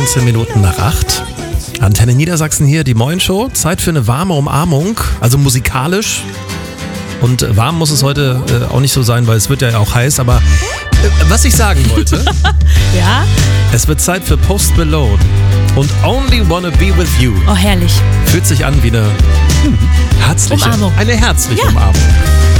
19 Minuten nach 8. Antenne Niedersachsen hier, die Moin-Show. Zeit für eine warme Umarmung, also musikalisch. Und warm muss es heute auch nicht so sein, weil es wird ja auch heiß. Aber was ich sagen wollte, Ja? es wird Zeit für Post Malone und Only Wanna Be With You. Oh, herrlich. Fühlt sich an wie eine herzliche Umarmung. Eine herzliche Ja. Umarmung.